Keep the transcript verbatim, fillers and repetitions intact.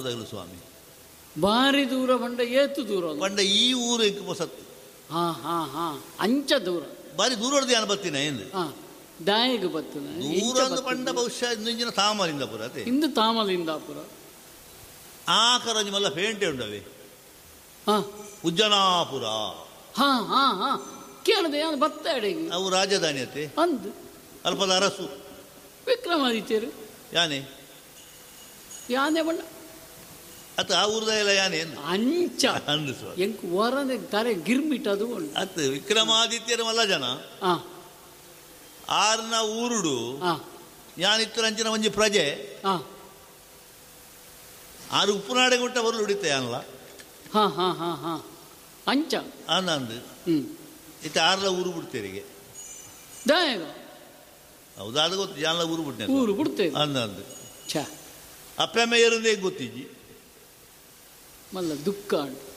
ಪುರಗಳು ಸ್ವಾಮಿ. ಬಾರಿ ದೂರ ಬಂಡ ಏತು ದೂರ ಬಂಡ ಈ ಊರು ಎಂಕ್ ಹೊಸತ್ತು. ಹಾ ಹಾ ಹಾ ಅಂಚ ದೂರ ಬಾರಿ ದೂರ ಹೊಡೆದು ಯಾನು ಬರ್ತೀನಿ ಎಂದು ಹಾ ದಾಯಿಗೆ ಬರ್ತದೆ ದೂರ ಒಂದು ಪಂಡ ಬಹುಶಃ ಇಂದಿನ ತಾಮಲಿಂದಾಪುರ ಅದೇ ಇಂದು ತಾಮಲಿಂದಾಪುರ ಆ ಕರಂಜಿ ಮಲ್ಲ ಪೇಂಟೆ ಉಂಡವೆ ಹಾ ಉಜ್ಜನಾಪುರ ಹಾ ಹಾ ಹಾ ಕೇಳಿದೆ ಅದು ಬತ್ತಾಡೆ ಅವು ರಾಜಧಾನಿ ಅತ್ತೆ ಅಂದು ಅಲ್ಪದ ಅರಸು ವಿಕ್ರಮಾದಿತ್ಯರು ಯಾನೆ ಯಾನೆ ಬಣ್ಣ ಅತ್ತ ಆ ಊರದ ಎಲ್ಲ ಯಾನೆ ಅಂಚ ಅಂದು ಎಂಕ್ ವರನೆ ತರೆ ಗಿರ್ಮಿಟ್ ಅದು ಅತ್ ವಿಕ್ರಮಾದಿತ್ಯರು ಮಲ್ಲ ಜನ ಹಾ ಆರ್ನ ಊರುಡು ಹಾ ಯಾನಿತ್ತರ ಅಂಚಿನ ಒಂಜಿ ಪ್ರಜೆ ಹಾ ಆರು ಉಪ್ಪುನಾಡೆ ಗುಟ್ಟ ಬರಲು ಹಿಡಿತೆ ಅನ್ಲ ಹಾ ಹಾ ಹಾ ಹಾ ಅಂಚ ಅಂದು ಹ್ಮ್ ಇತ್ತ ಆರ್ಲ ಊರು ಬಿಡ್ತೇರಿಗೆ ದಾಯಗ ಹೌದಾ ಅದು ಗೊತ್ತು ಜಾನ್ಲ ಊರು ಬಿಡ್ತೇನೆ ಊರು ಬಿಡ್ತೇವೆ ಅಂದ ಅಂದು ಛ ಅಪ್ಪೆಮ್ಮ ಏರಂದೇ ಗೊತ್ತಿಜ್ಜಿ ಮಲ್ಲ ದುಃಖ